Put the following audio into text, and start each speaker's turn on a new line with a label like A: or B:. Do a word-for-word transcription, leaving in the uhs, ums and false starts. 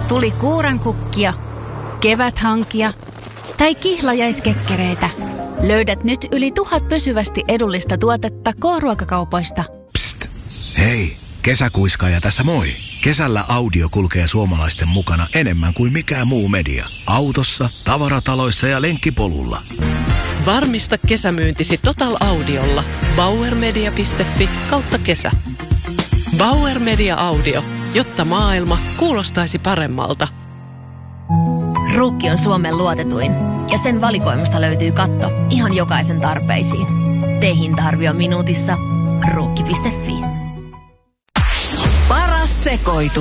A: Tuli kuurankukkia, keväthankia tai kihlajaiskekkereitä. Löydät nyt yli tuhat pysyvästi edullista tuotetta K-ruokakaupoista.
B: Psst! Hei, kesäkuiskaaja tässä moi! Kesällä audio kulkee suomalaisten mukana enemmän kuin mikään muu media. Autossa, tavarataloissa ja lenkkipolulla.
C: Varmista kesämyyntisi Total Audiolla. bauermedia piste fi kautta kesä. Bauer Media Audio, jotta maailma kuulostaisi paremmalta.
D: Ruukki on Suomen luotetuin ja sen valikoimasta löytyy katto ihan jokaisen tarpeisiin. Tee hinta-arvio minuutissa. Ruukki piste fi.
E: Paras sekoitus.